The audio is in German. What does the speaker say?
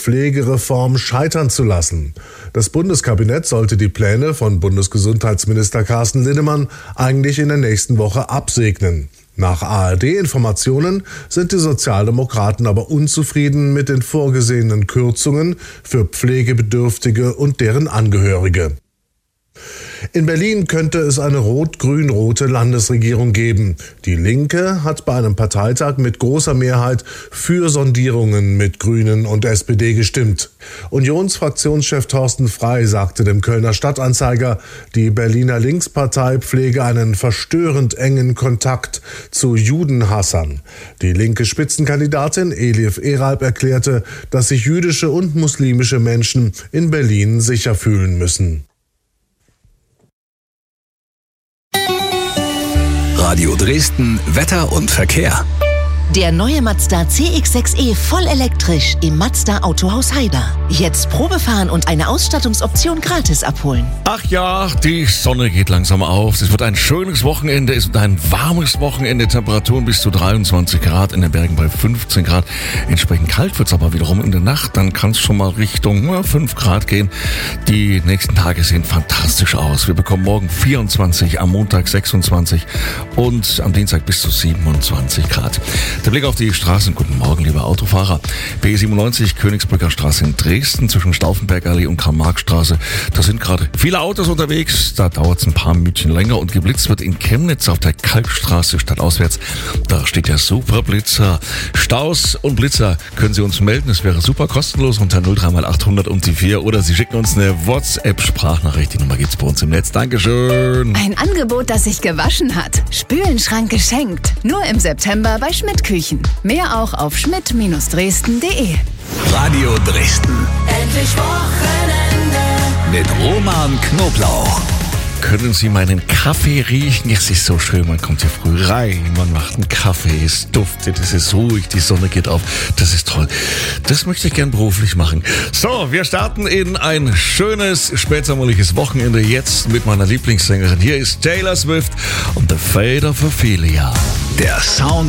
Pflegereform scheitern zu lassen. Das Bundeskabinett sollte die Pläne von Bundesgesundheitsminister Carsten Linnemann eigentlich in der nächsten Woche absegnen. Nach ARD-Informationen sind die Sozialdemokraten aber unzufrieden mit den vorgesehenen Kürzungen für Pflegebedürftige und deren Angehörige. In Berlin könnte es eine rot-grün-rote Landesregierung geben. Die Linke hat bei einem Parteitag mit großer Mehrheit für Sondierungen mit Grünen und SPD gestimmt. Unionsfraktionschef Thorsten Frey sagte dem Kölner Stadtanzeiger, die Berliner Linkspartei pflege einen verstörend engen Kontakt zu Judenhassern. Die linke Spitzenkandidatin Elif Eralp erklärte, dass sich jüdische und muslimische Menschen in Berlin sicher fühlen müssen. Radio Dresden, Wetter und Verkehr. Der neue Mazda CX-6e voll elektrisch im Mazda Autohaus Heiber. Jetzt Probefahren und eine Ausstattungsoption gratis abholen. Ach ja, die Sonne geht langsam auf. Es wird ein schönes Wochenende, es wird ein warmes Wochenende. Temperaturen bis zu 23 Grad, in den Bergen bei 15 Grad. Entsprechend kalt wird es aber wiederum in der Nacht. Dann kann es schon mal Richtung 5 Grad gehen. Die nächsten Tage sehen fantastisch aus. Wir bekommen morgen 24, am Montag 26 und am Dienstag bis zu 27 Grad. Der Blick auf die Straßen. Guten Morgen, liebe Autofahrer. B97 Königsbrücker Straße in Dresden zwischen Stauffenbergallee und Karl-Marx-Straße. Da sind gerade viele Autos unterwegs. Da dauert es ein paar Minuten länger und geblitzt wird in Chemnitz auf der Kalkstraße stadtauswärts. Da steht der Superblitzer. Staus und Blitzer können Sie uns melden. Es wäre super kostenlos unter 03x800 und die 4 oder Sie schicken uns eine WhatsApp-Sprachnachricht. Die Nummer gibt's bei uns im Netz. Dankeschön. Ein Angebot, das sich gewaschen hat. Spülenschrank geschenkt. Nur im September bei Schmidt Küchen. Mehr auch auf schmidt-dresden.de. Radio Dresden. Endlich Wochenende. Mit Roman Knoblauch. Können Sie meinen Kaffee riechen? Es ist so schön, man kommt hier früh rein, man macht einen Kaffee, es duftet, es ist ruhig, die Sonne geht auf, das ist toll. Das möchte ich gern beruflich machen. So, wir starten in ein schönes, spätsommerliches Wochenende jetzt mit meiner Lieblingssängerin. Hier ist Taylor Swift und The Fate of Ophelia. Der Sound